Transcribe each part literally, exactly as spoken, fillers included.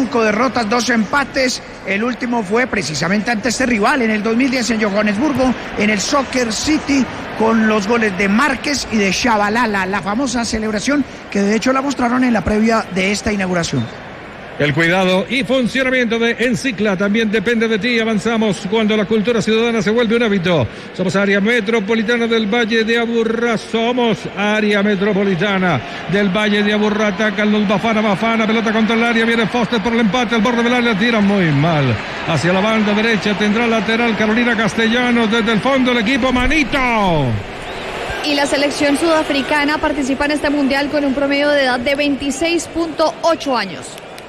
cinco derrotas, dos empates. El último fue precisamente ante este rival en el dos mil diez en Johannesburgo, en el Soccer City, con los goles de Márquez y de Shabalala, la famosa celebración que de hecho la mostraron en la previa de esta inauguración. El cuidado y funcionamiento de Encicla también depende de ti. Avanzamos cuando la cultura ciudadana se vuelve un hábito. Somos área metropolitana del Valle de Aburrá. Somos área metropolitana del Valle de Aburrá. Atacan los Bafana, Bafana. Pelota contra el área. Viene Foster por el empate. Al borde del área. Tira muy mal. Hacia la banda derecha. Tendrá lateral Carolina Castellanos. Desde el fondo el equipo Manito. Y la selección sudafricana participa en este mundial con un promedio de edad de veintiséis punto ocho años.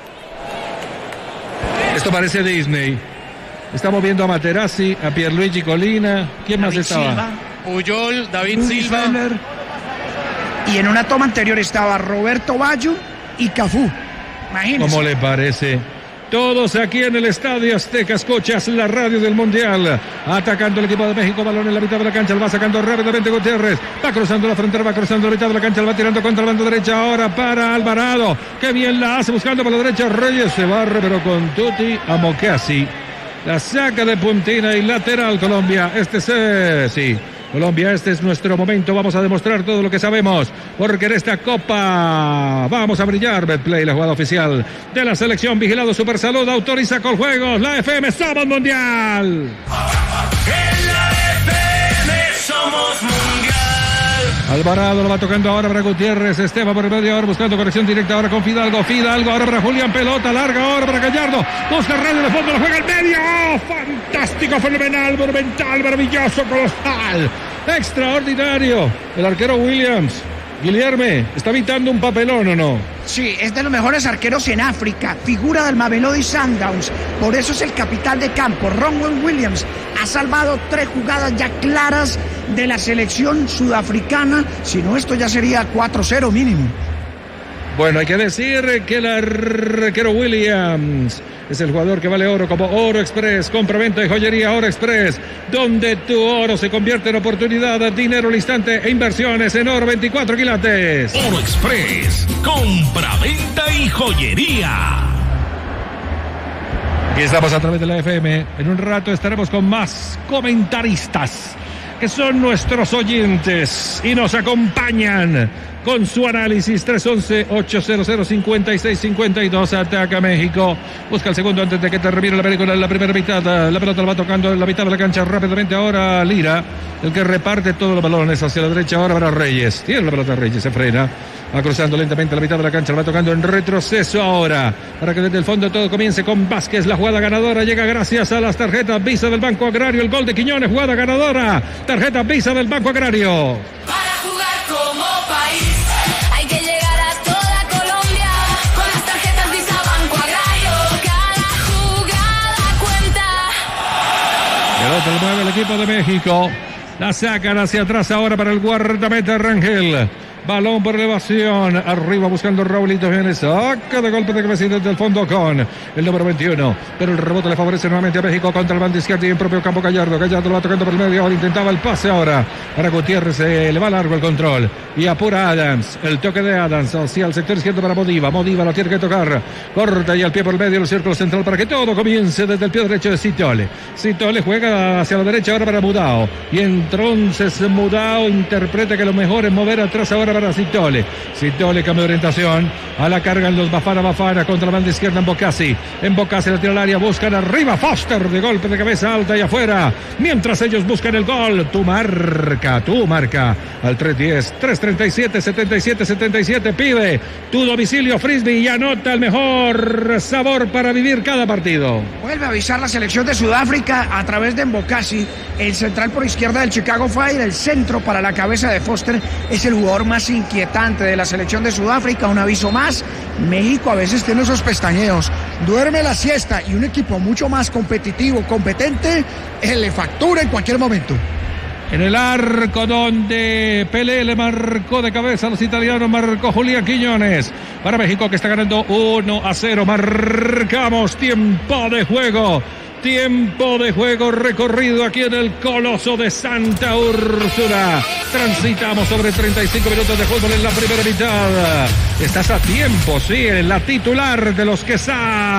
Esto parece Disney. Estamos viendo a Materazzi, a Pierluigi Colina. ¿Quién David más estaba? Silva, Puyol, David Luis Silva. Feller. Y en una toma anterior estaba Roberto Baggio y Cafú. Imagínense. ¿Cómo le parece? Todos aquí en el Estadio Azteca, escuchas la radio del Mundial. Atacando el equipo de México, balón en la mitad de la cancha, lo va sacando rápidamente Gutiérrez. Va cruzando la frontera, va cruzando la mitad de la cancha, lo va tirando contra la banda derecha. Ahora para Alvarado, que bien la hace, buscando por la derecha. Reyes se barre, pero con Tuti a Mocasi. La saca de puntina y lateral Colombia. Este es, sí. Colombia, este es nuestro momento, vamos a demostrar todo lo que sabemos, porque en esta Copa vamos a brillar. Betplay, la jugada oficial de la selección, vigilado Super Salud, autoriza con juegos, la F M, somos mundial. En la F M somos mundial. Alvarado lo va tocando ahora para Gutiérrez, Esteban por el medio, ahora buscando corrección directa, ahora con Fidalgo, Fidalgo, ahora para Julián, pelota larga, ahora para Gallardo, busca radio de fondo, lo juega al medio, ¡oh! Fantástico, fenomenal, monumental, maravilloso, colosal, extraordinario, el arquero Williams. Guilherme, ¿está evitando un papelón o no? Sí, es de los mejores arqueros en África, figura del Mamelodi Sundowns, por eso es el capitán de campo. Ronwen Williams ha salvado tres jugadas ya claras de la selección sudafricana, si no esto ya sería cuatro cero mínimo. Bueno, hay que decir que el arquero Williams es el jugador que vale oro, como Oro Express, compra-venta de joyería Oro Express, donde tu oro se convierte en oportunidad, dinero al instante e inversiones en oro veinticuatro quilates. Oro Express, compra-venta y joyería. Aquí estamos a través de la F M. En un rato estaremos con más comentaristas, que son nuestros oyentes y nos acompañan con su análisis. Tres once, ochocientos, cincuenta y seis cincuenta y dos. Ataca México, busca el segundo antes de que termine la película en la primera mitad. La pelota la va tocando en la mitad de la cancha rápidamente ahora Lira, el que reparte todos los balones hacia la derecha ahora para Reyes. Tiene la pelota Reyes, se frena, va cruzando lentamente la mitad de la cancha, la va tocando en retroceso ahora, para que desde el fondo todo comience con Vázquez. La jugada ganadora llega gracias a las tarjetas Visa del Banco Agrario. El gol de Quiñones, jugada ganadora, tarjeta Visa del Banco Agrario. Para jugar como país hay que llegar a toda Colombia con las tarjetas Visa Banco Agrario. Cada jugada cuenta. Pelota lo mueve el equipo de México. La sacan hacia atrás ahora para el guardameta Rangel. Balón por elevación, arriba buscando Raulito Jiménez, saca de golpe de cabeza desde el fondo con el número veintiuno, pero el rebote le favorece nuevamente a México contra el bando izquierdo y en propio campo Gallardo. Gallardo lo va tocando por el medio, ahora intentaba el pase ahora para Gutiérrez, se le va largo el control y apura Adams, el toque de Adams hacia el sector izquierdo para Modiva. Modiva lo tiene que tocar, corta y al pie por el medio el círculo central para que todo comience desde el pie derecho de Citole. Citole juega hacia la derecha ahora para Mudao y entonces Mudao interpreta que lo mejor es mover atrás ahora para Citole. Citole cambio de orientación, a la carga en los Bafana Bafana contra la banda izquierda en Bocasi. En Bocasi la tira al área, buscan arriba Foster de golpe de cabeza alta y afuera. Mientras ellos buscan el gol, tu marca, tu marca al tres diez, tres treinta y siete, setenta y siete setenta y siete. Pide tu domicilio Frisbee y anota el mejor sabor para vivir cada partido. Vuelve a avisar la selección de Sudáfrica a través de Mbokasi, el central por izquierda del Chicago Fire, el centro para la cabeza de Foster, es el jugador más inquietante de la selección de Sudáfrica. Un aviso más, México a veces tiene esos pestañeos, duerme la siesta y un equipo mucho más competitivo, competente, eh, le factura en cualquier momento. En el arco donde Pelé le marcó de cabeza a los italianos, marcó Julián Quiñones para México, que está ganando uno a cero. Marcamos tiempo de juego. Tiempo de juego recorrido aquí en el Coloso de Santa Úrsula. Transitamos sobre treinta y cinco minutos de fútbol en la primera mitad. Estás a tiempo, sí, en la titular de los que saben.